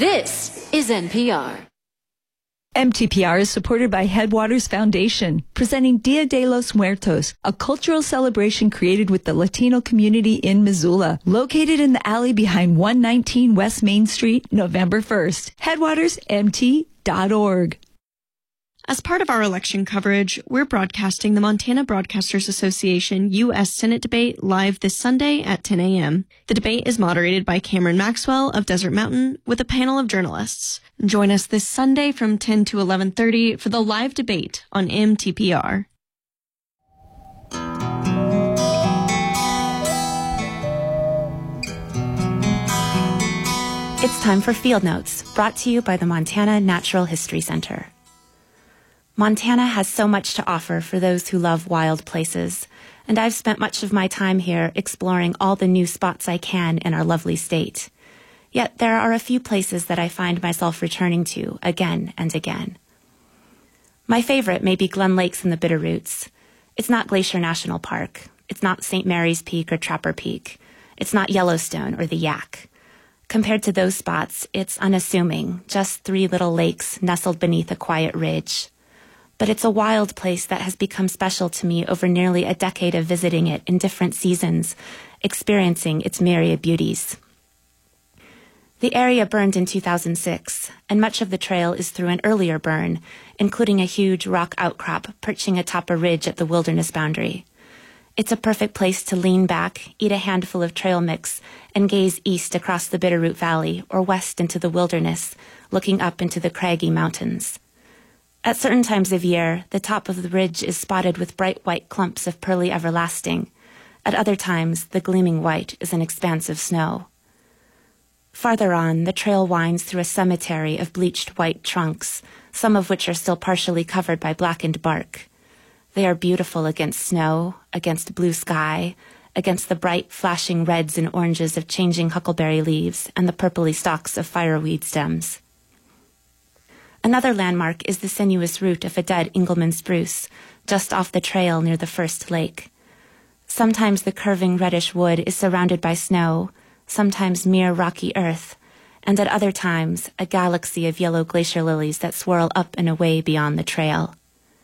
This is NPR. MTPR is supported by Headwaters Foundation, presenting Dia de los Muertos, a cultural celebration created with the Latino community in Missoula, located in the alley behind 119 West Main Street, November 1st. HeadwatersMT.org. As part of our election coverage, we're broadcasting the Montana Broadcasters Association U.S. Senate debate live this Sunday at 10 a.m. The debate is moderated by Cameron Maxwell of Desert Mountain with a panel of journalists. Join us this Sunday from 10 to 11:30 for the live debate on MTPR. It's time for Field Notes, brought to you by the Montana Natural History Center. Montana has so much to offer for those who love wild places, and I've spent much of my time here exploring all the new spots I can in our lovely state. Yet there are a few places that I find myself returning to again and again. My favorite may be Glen Lakes in the Bitterroots. It's not Glacier National Park. It's not St. Mary's Peak or Trapper Peak. It's not Yellowstone or the Yak. Compared to those spots, it's unassuming, just 3 little lakes nestled beneath a quiet ridge. But it's a wild place that has become special to me over nearly a decade of visiting it in different seasons, experiencing its myriad beauties. The area burned in 2006, and much of the trail is through an earlier burn, including a huge rock outcrop perching atop a ridge at the wilderness boundary. It's a perfect place to lean back, eat a handful of trail mix, and gaze east across the Bitterroot Valley or west into the wilderness, looking up into the craggy mountains. At certain times of year, the top of the ridge is spotted with bright white clumps of pearly everlasting. At other times, the gleaming white is an expanse of snow. Farther on, the trail winds through a cemetery of bleached white trunks, some of which are still partially covered by blackened bark. They are beautiful against snow, against blue sky, against the bright, flashing reds and oranges of changing huckleberry leaves and the purpley stalks of fireweed stems. Another landmark is the sinuous root of a dead Engelmann spruce, just off the trail near the first lake. Sometimes the curving reddish wood is surrounded by snow, sometimes mere rocky earth, and at other times a galaxy of yellow glacier lilies that swirl up and away beyond the trail.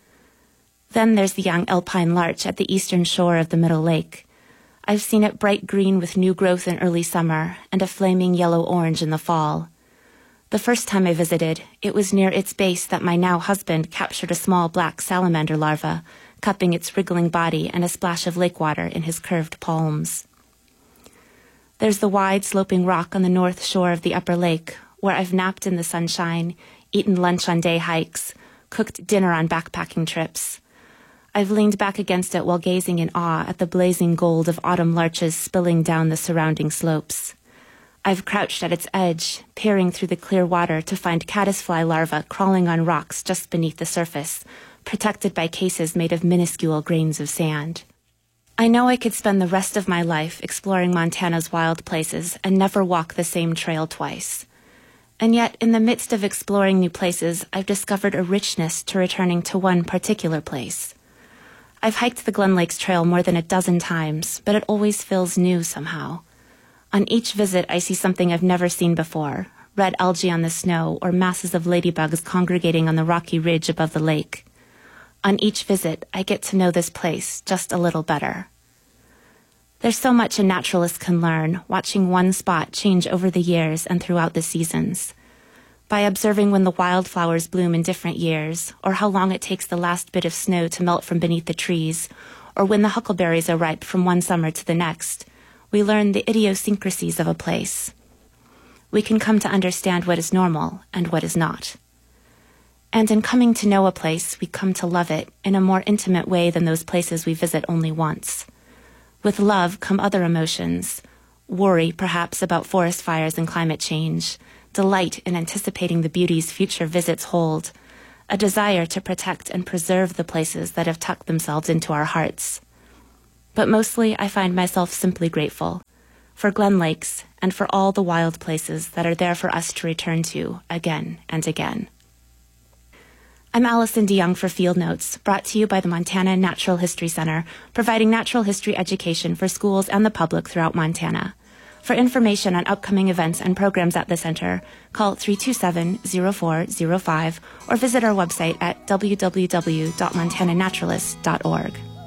Then there's the young alpine larch at the eastern shore of the middle lake. I've seen it bright green with new growth in early summer and a flaming yellow-orange in the fall. The first time I visited, it was near its base that my now husband captured a small black salamander larva, cupping its wriggling body and a splash of lake water in his curved palms. There's the wide sloping rock on the north shore of the upper lake, where I've napped in the sunshine, eaten lunch on day hikes, cooked dinner on backpacking trips. I've leaned back against it while gazing in awe at the blazing gold of autumn larches spilling down the surrounding slopes. I've crouched at its edge, peering through the clear water to find caddisfly larvae crawling on rocks just beneath the surface, protected by cases made of minuscule grains of sand. I know I could spend the rest of my life exploring Montana's wild places and never walk the same trail twice. And yet, in the midst of exploring new places, I've discovered a richness to returning to one particular place. I've hiked the Glen Lakes Trail more than a dozen times, but it always feels new somehow. On each visit, I see something I've never seen before, red algae on the snow or masses of ladybugs congregating on the rocky ridge above the lake. On each visit, I get to know this place just a little better. There's so much a naturalist can learn, watching one spot change over the years and throughout the seasons. By observing when the wildflowers bloom in different years, or how long it takes the last bit of snow to melt from beneath the trees, or when the huckleberries are ripe from one summer to the next, we learn the idiosyncrasies of a place. We can come to understand what is normal and what is not. And in coming to know a place, we come to love it in a more intimate way than those places we visit only once. With love come other emotions, worry perhaps about forest fires and climate change, delight in anticipating the beauties future visits hold, a desire to protect and preserve the places that have tucked themselves into our hearts. But mostly I find myself simply grateful for Glen Lakes and for all the wild places that are there for us to return to again and again. I'm Allison DeYoung for Field Notes, brought to you by the Montana Natural History Center, providing natural history education for schools and the public throughout Montana. For information on upcoming events and programs at the center, call 327-0405 or visit our website at www.montananaturalists.org.